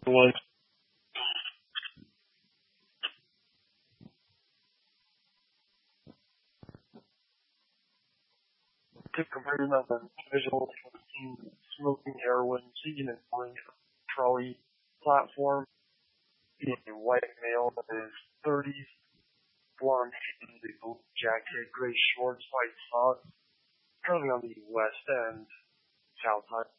was took conversion of an individual seen smoking heroin, seeking and pulling a trolley platform. He is a white male in his 30s, blonde hair, blue jacket, gray shorts, white socks, currently on the west end, south side.